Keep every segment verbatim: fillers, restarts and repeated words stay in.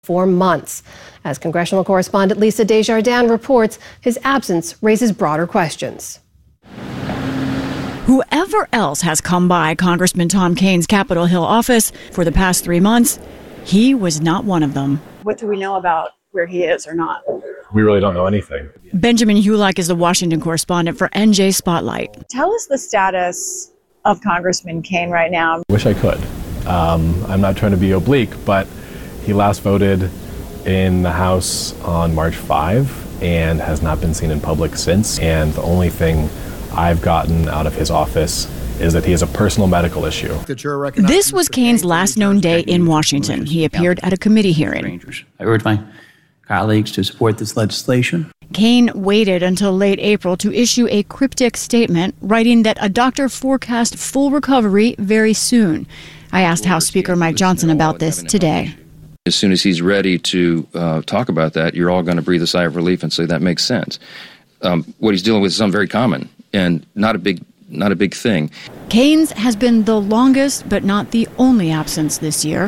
for months. As congressional correspondent Lisa Desjardins reports, his absence raises broader questions. Whoever else has come by Congressman Tom Kaine's Capitol Hill office for the past three months, he was not one of them. What do we know about where he is or not? We really don't know anything. Benjamin Hulak is the Washington correspondent for N J Spotlight. Tell us the status of Congressman Kaine right now. Wish I could. Um, I'm not trying to be oblique, but he last voted in the House on March fifth and has not been seen in public since. And the only thing I've gotten out of his office is that he has a personal medical issue. This was Kaine's last known day in Washington. He appeared at a committee hearing. I urge my colleagues to support this legislation. Kaine waited until late April to issue a cryptic statement, writing that a doctor forecast full recovery very soon. I asked House Speaker Mike Johnson about this today. As soon as he's ready to uh, talk about that, you're all going to breathe a sigh of relief and say that makes sense. Um, what he's dealing with is something very common and not a big not a big thing. Kaine's has been the longest but not the only absence this year.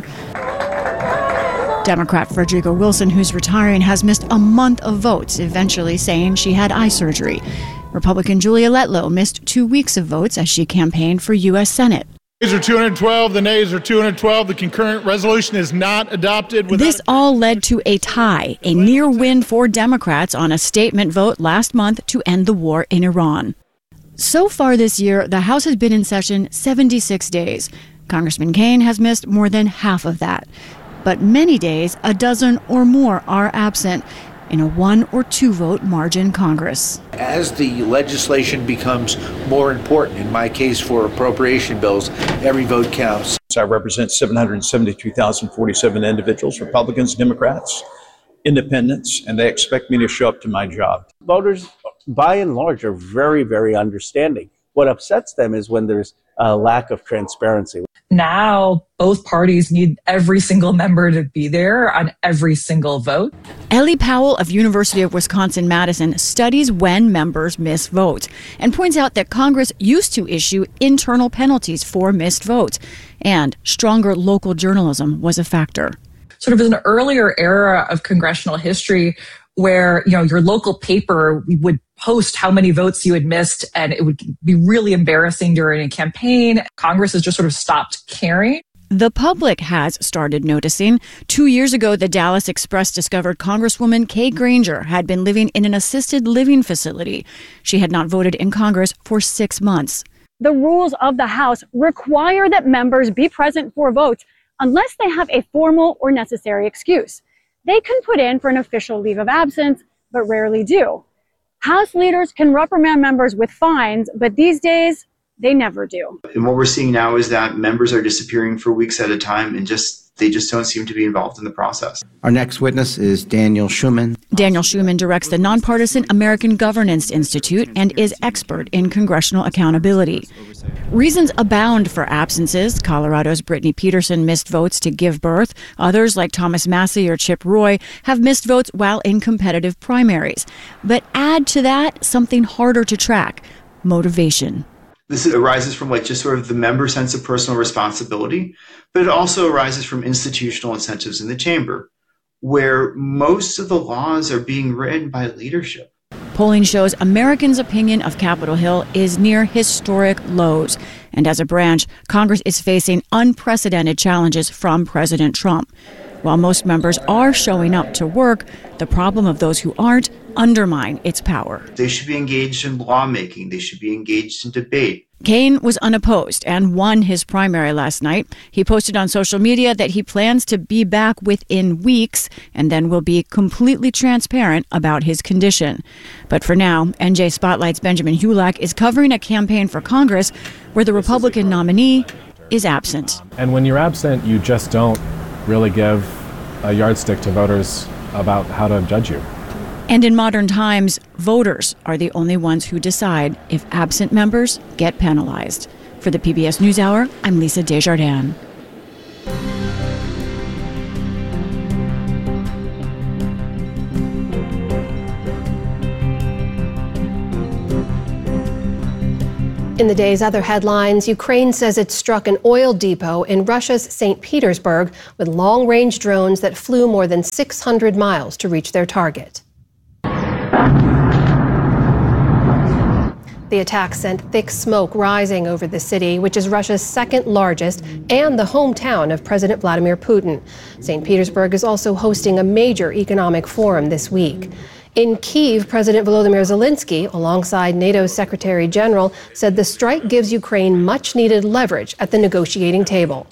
Democrat Frederica Wilson, who's retiring, has missed a month of votes, eventually saying she had eye surgery. Republican Julia Letlow missed two weeks of votes as she campaigned for U S Senate. The nays are two hundred twelve, the nays are two hundred twelve. The concurrent resolution is not adopted. This all led to a tie, a near win for Democrats on a statement vote last month to end the war in Iran. So far this year, the House has been in session seventy-six days. Congressman Kaine has missed more than half of that. But many days, a dozen or more are absent in a one or two vote margin Congress. As the legislation becomes more important, in my case for appropriation bills, every vote counts. I represent seven hundred seventy-two thousand forty-seven individuals, Republicans, Democrats, independents, and they expect me to show up to my job. Voters, by and large, are very, very understanding. What upsets them is when there's a lack of transparency. Now, both parties need every single member to be there on every single vote. Ellie Powell of University of Wisconsin-Madison studies when members miss votes and points out that Congress used to issue internal penalties for missed votes, and stronger local journalism was a factor. Sort of an earlier era of congressional history where, you know, your local paper would post how many votes you had missed, and it would be really embarrassing during a campaign. Congress has just sort of stopped caring. The public has started noticing. Two years ago, the Dallas Express discovered Congresswoman Kay Granger had been living in an assisted living facility. She had not voted in Congress for six months. The rules of the House require that members be present for votes unless they have a formal or necessary excuse. They can put in for an official leave of absence, but rarely do. House leaders can reprimand members with fines, but these days, they never do. And what we're seeing now is that members are disappearing for weeks at a time and just they just don't seem to be involved in the process. Our next witness is Daniel Schuman. Daniel Schuman directs the nonpartisan American Governance Institute and is expert in congressional accountability. Reasons abound for absences. Colorado's Brittany Peterson missed votes to give birth. Others, like Thomas Massie or Chip Roy, have missed votes while in competitive primaries. But add to that something harder to track: motivation. This arises from like just sort of the member sense of personal responsibility, but it also arises from institutional incentives in the chamber, where most of the laws are being written by leadership. Polling shows Americans' opinion of Capitol Hill is near historic lows. And as a branch, Congress is facing unprecedented challenges from President Trump. While most members are showing up to work, the problem of those who aren't undermine its power. They should be engaged in lawmaking. They should be engaged in debate. Kaine was unopposed and won his primary last night. He posted on social media that he plans to be back within weeks and then will be completely transparent about his condition. But for now, N J Spotlight's Benjamin Hulak is covering a campaign for Congress where the Republican nominee is absent. And when you're absent, you just don't really give a yardstick to voters about how to judge you. And in modern times, voters are the only ones who decide if absent members get penalized. For the P B S NewsHour, I'm Lisa Desjardins. In the day's other headlines, Ukraine says it struck an oil depot in Russia's Saint Petersburg with long-range drones that flew more than six hundred miles to reach their target. The attack sent thick smoke rising over the city, which is Russia's second largest and the hometown of President Vladimir Putin. Saint Petersburg is also hosting a major economic forum this week. In Kyiv, President Volodymyr Zelensky, alongside NATO's Secretary General, said the strike gives Ukraine much-needed leverage at the negotiating table.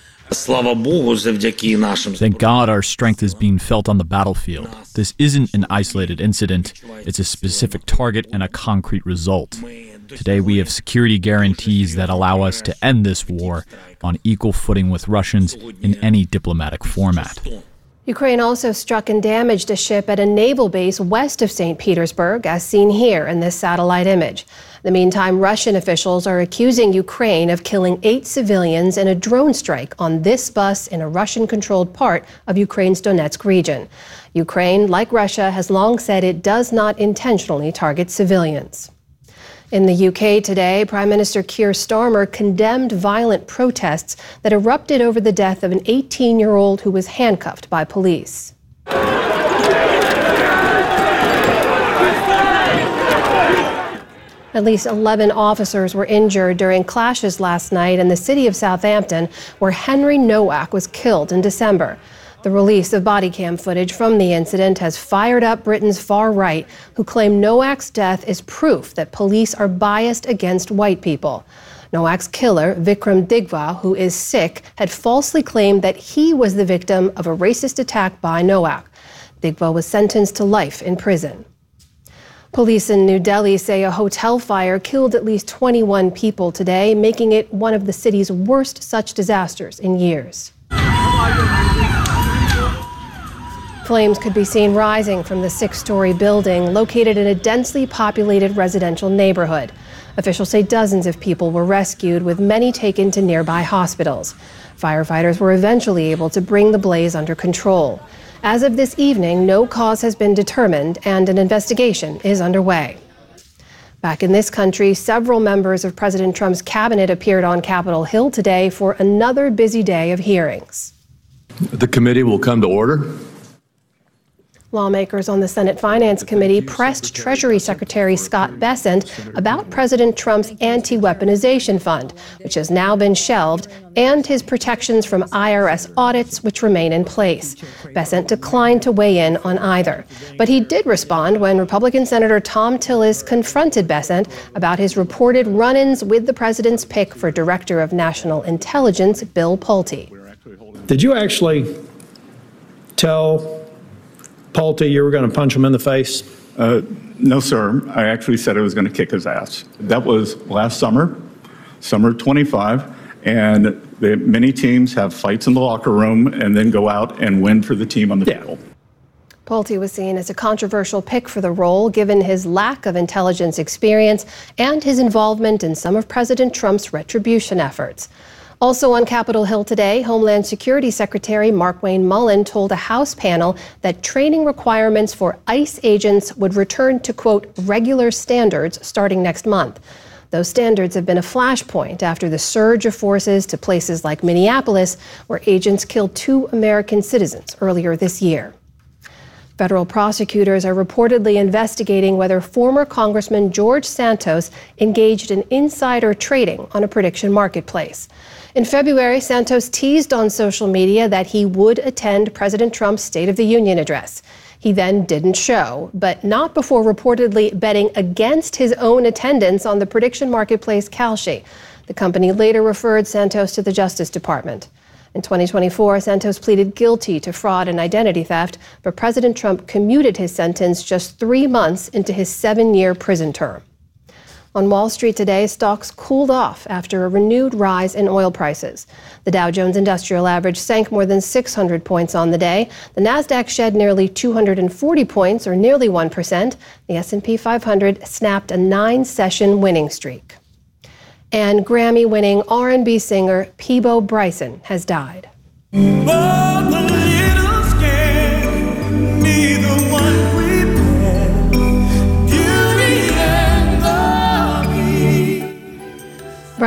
Thank God our strength is being felt on the battlefield. This isn't an isolated incident. It's a specific target and a concrete result. Today we have security guarantees that allow us to end this war on equal footing with Russians in any diplomatic format. Ukraine also struck and damaged a ship at a naval base west of Saint Petersburg, as seen here in this satellite image. In the meantime, Russian officials are accusing Ukraine of killing eight civilians in a drone strike on this bus in a Russian-controlled part of Ukraine's Donetsk region. Ukraine, like Russia, has long said it does not intentionally target civilians. In the U K today, Prime Minister Keir Starmer condemned violent protests that erupted over the death of an eighteen-year-old who was handcuffed by police. At least eleven officers were injured during clashes last night in the city of Southampton, where Henry Nowak was killed in December. The release of body cam footage from the incident has fired up Britain's far right, who claim Nowak's death is proof that police are biased against white people. Nowak's killer, Vikram Digwa, who is Sikh, had falsely claimed that he was the victim of a racist attack by Nowak. Digwa was sentenced to life in prison. Police in New Delhi say a hotel fire killed at least twenty-one people today, making it one of the city's worst such disasters in years. Flames could be seen rising from the six-story building located in a densely populated residential neighborhood. Officials say dozens of people were rescued, with many taken to nearby hospitals. Firefighters were eventually able to bring the blaze under control. As of this evening, no cause has been determined and an investigation is underway. Back in this country, several members of President Trump's cabinet appeared on Capitol Hill today for another busy day of hearings. The committee will come to order. Lawmakers on the Senate Finance Committee pressed Treasury Secretary Scott Bessent about President Trump's anti-weaponization fund, which has now been shelved, and his protections from I R S audits, which remain in place. Bessent declined to weigh in on either. But he did respond when Republican Senator Thom Tillis confronted Bessent about his reported run-ins with the president's pick for Director of National Intelligence, Bill Pulte. Did you actually tell Pulte you were going to punch him in the face? Uh, no, sir. I actually said I was going to kick his ass. That was last summer, summer twenty-five, and the, many teams have fights in the locker room and then go out and win for the team on the yeah. field. Pulte was seen as a controversial pick for the role, given his lack of intelligence experience and his involvement in some of President Trump's retribution efforts. Also on Capitol Hill today, Homeland Security Secretary Markwayne Mullin told a House panel that training requirements for ICE agents would return to, quote, regular standards starting next month. Those standards have been a flashpoint after the surge of forces to places like Minneapolis, where agents killed two American citizens earlier this year. Federal prosecutors are reportedly investigating whether former Congressman George Santos engaged in insider trading on a prediction marketplace. In February, Santos teased on social media that he would attend President Trump's State of the Union address. He then didn't show, but not before reportedly betting against his own attendance on the prediction marketplace Kalshi. The company later referred Santos to the Justice Department. In twenty twenty-four, Santos pleaded guilty to fraud and identity theft, but President Trump commuted his sentence just three months into his seven-year prison term. On Wall Street today, stocks cooled off after a renewed rise in oil prices. The Dow Jones Industrial Average sank more than six hundred points on the day. The Nasdaq shed nearly two hundred forty points, or nearly one percent. The S and P five hundred snapped a nine-session winning streak. And Grammy-winning R and B singer Peabo Bryson has died.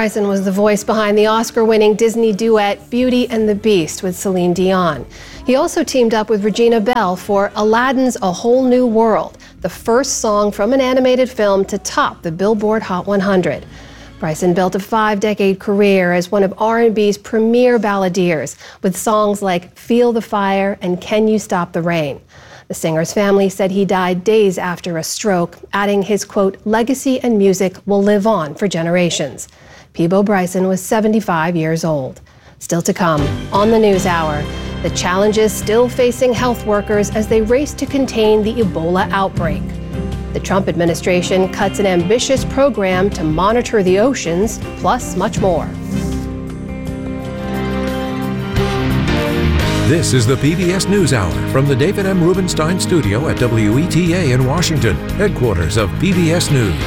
Bryson was the voice behind the Oscar-winning Disney duet Beauty and the Beast with Celine Dion. He also teamed up with Regina Bell for Aladdin's A Whole New World, the first song from an animated film to top the Billboard Hot one hundred. Bryson built a five-decade career as one of R and B's premier balladeers, with songs like Feel the Fire and Can You Stop the Rain. The singer's family said he died days after a stroke, adding his, quote, legacy and music will live on for generations. Peabo Bryson was seventy-five years old. Still to come on the NewsHour, the challenges still facing health workers as they race to contain the Ebola outbreak. The Trump administration cuts an ambitious program to monitor the oceans, plus much more. This is the P B S NewsHour from the David M. Rubenstein studio at W E T A in Washington, headquarters of P B S News.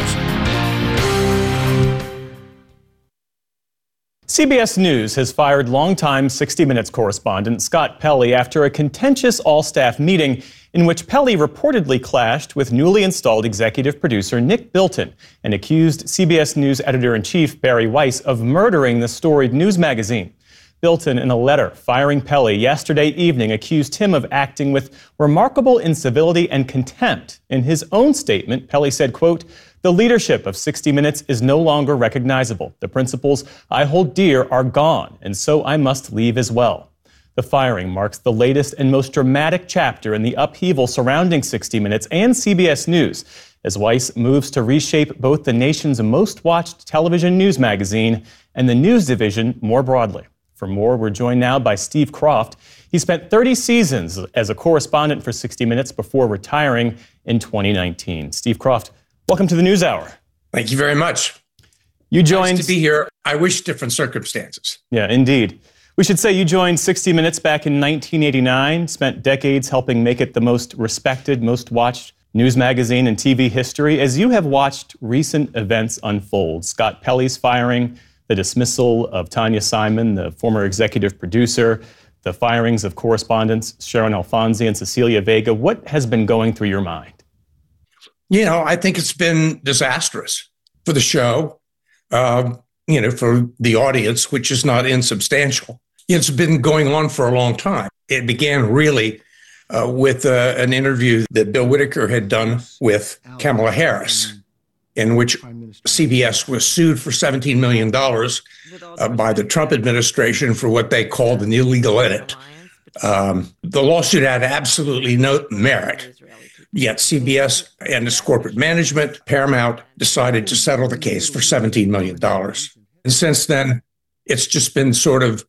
C B S News has fired longtime sixty minutes correspondent Scott Pelley after a contentious all-staff meeting in which Pelley reportedly clashed with newly installed executive producer Nick Bilton and accused C B S News editor-in-chief Bari Weiss of murdering the storied news magazine. Bilton, in a letter firing Pelley yesterday evening, accused him of acting with remarkable incivility and contempt. In his own statement, Pelley said, quote, "The leadership of sixty minutes is no longer recognizable. The principles I hold dear are gone, and so I must leave as well." The firing marks the latest and most dramatic chapter in the upheaval surrounding sixty minutes and C B S News, as Weiss moves to reshape both the nation's most watched television news magazine and the news division more broadly. For more, we're joined now by Steve Kroft. He spent thirty seasons as a correspondent for sixty minutes before retiring in twenty nineteen. Steve Kroft, welcome to the NewsHour. Thank you very much. You joined... Nice to be here. I wish different circumstances. Yeah, indeed. We should say you joined sixty minutes back in nineteen eighty-nine, spent decades helping make it the most respected, most watched news magazine in T V history. As you have watched recent events unfold, Scott Pelley's firing, the dismissal of Tanya Simon, the former executive producer, the firings of correspondents Sharon Alfonsi and Cecilia Vega, what has been going through your mind? You know, I think it's been disastrous for the show, uh, you know, for the audience, which is not insubstantial. It's been going on for a long time. It began really uh, with uh, an interview that Bill Whitaker had done with Kamala Harris, in which C B S was sued for seventeen million dollars uh, by the Trump administration for what they called an illegal edit. Um, the lawsuit had absolutely no merit, yet C B S and its corporate management, Paramount, decided to settle the case for seventeen million dollars. And since then, it's just been sort of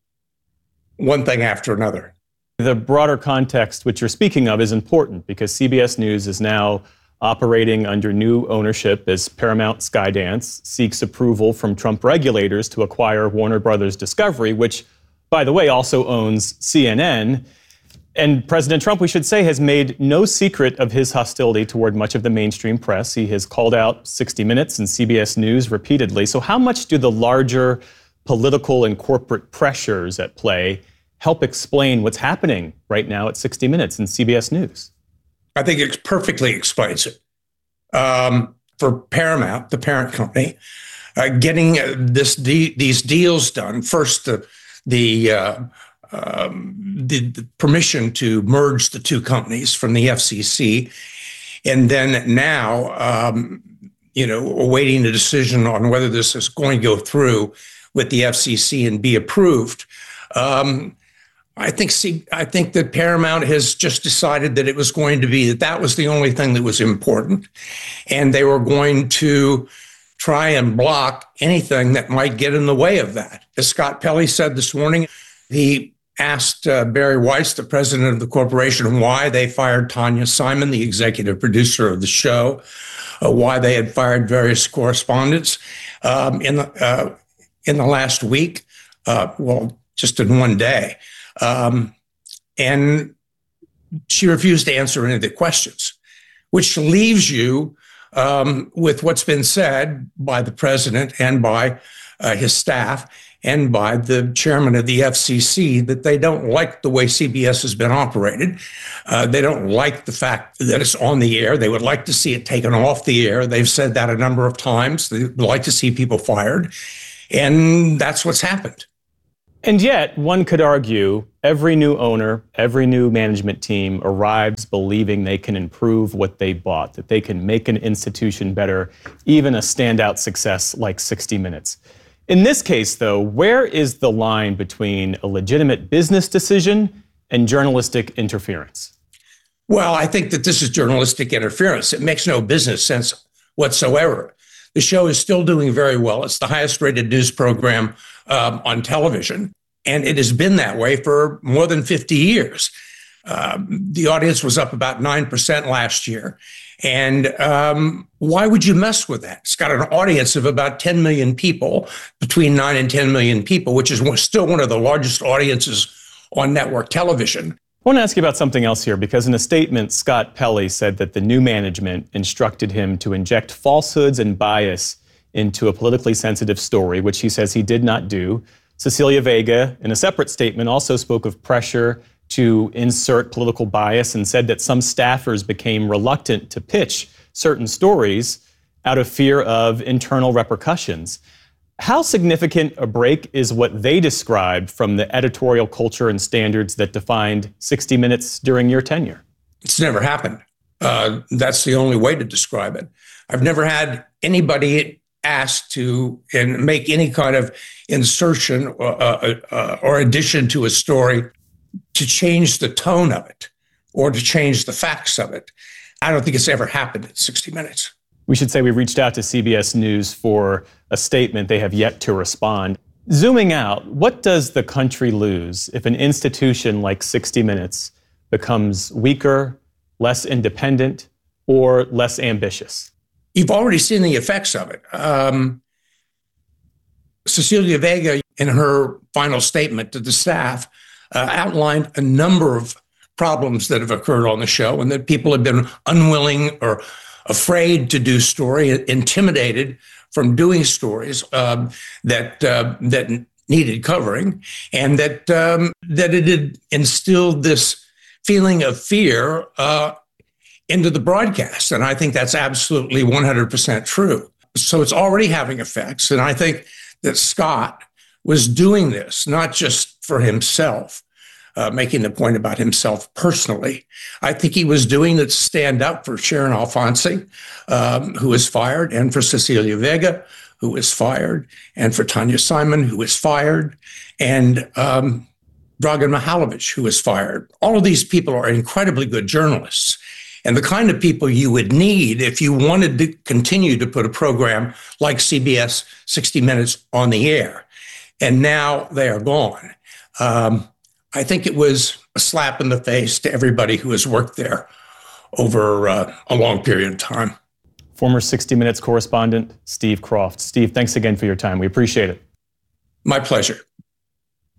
one thing after another. The broader context which you're speaking of is important because C B S News is now operating under new ownership as Paramount Skydance seeks approval from Trump regulators to acquire Warner Brothers Discovery, which, by the way, also owns C N N. And President Trump, we should say, has made no secret of his hostility toward much of the mainstream press. He has called out sixty minutes and C B S News repeatedly. So how much do the larger political and corporate pressures at play help explain what's happening right now at sixty minutes and C B S News? I think it perfectly explains it. Um, for Paramount, the parent company, uh, getting uh, this de- these deals done, first the the, uh, um, the the permission to merge the two companies from the F C C, and then now, um, you know, awaiting a decision on whether this is going to go through with the F C C and be approved. Um, I think see, I think that Paramount has just decided that it was going to be that that was the only thing that was important, and they were going to try and block anything that might get in the way of that. As Scott Pelley said this morning, he asked uh, Bari Weiss, the president of the corporation, why they fired Tanya Simon, the executive producer of the show, uh, why they had fired various correspondents um, in the uh, in the last week. Uh, well, just in one day. Um, and she refused to answer any of the questions, which leaves you um, with what's been said by the president and by uh, his staff and by the chairman of the F C C that they don't like the way C B S has been operated. Uh, they don't like the fact that it's on the air. They would like to see it taken off the air. They've said that a number of times. They would like to see people fired. And that's what's happened. And yet, one could argue every new owner, every new management team arrives believing they can improve what they bought, that they can make an institution better, even a standout success like sixty minutes. In this case, though, where is the line between a legitimate business decision and journalistic interference? Well, I think that this is journalistic interference. It makes no business sense whatsoever. The show is still doing very well. It's the highest rated news program um, on television, and it has been that way for more than fifty years. Um, the audience was up about nine percent last year. And um, why would you mess with that? It's got an audience of about ten million people, between nine and ten million people, which is still one of the largest audiences on network television. I want to ask you about something else here, because in a statement, Scott Pelley said that the new management instructed him to inject falsehoods and bias into a politically sensitive story, which he says he did not do. Cecilia Vega, in a separate statement, also spoke of pressure to insert political bias and said that some staffers became reluctant to pitch certain stories out of fear of internal repercussions. How significant a break is what they described from the editorial culture and standards that defined sixty minutes during your tenure? It's never happened. Uh, that's the only way to describe it. I've never had anybody asked to and make any kind of insertion or, uh, uh, or addition to a story to change the tone of it or to change the facts of it. I don't think it's ever happened in sixty minutes. We should say we reached out to C B S News for a statement. They have yet to respond. Zooming out, what does the country lose if an institution like sixty minutes becomes weaker, less independent, or less ambitious? You've already seen the effects of it. Um, Cecilia Vega, in her final statement to the staff, uh, outlined a number of problems that have occurred on the show and that people have been unwilling or afraid to do story, intimidated from doing stories um, that uh, that needed covering, and that um, that it had instilled this feeling of fear uh, into the broadcast. And I think that's absolutely one hundred percent true. So it's already having effects. And I think that Scott was doing this not just for himself, Uh, making the point about himself personally. I think he was doing it to stand up for Sharon Alfonsi, um, who was fired, and for Cecilia Vega, who was fired, and for Tanya Simon, who was fired, and um, Dragan Mihailovich, who was fired. All of these people are incredibly good journalists, and the kind of people you would need if you wanted to continue to put a program like C B S sixty minutes on the air. And now they are gone. Um, I think it was a slap in the face to everybody who has worked there over uh, a long period of time. Former sixty minutes correspondent Steve Kroft. Steve, thanks again for your time. We appreciate it. My pleasure.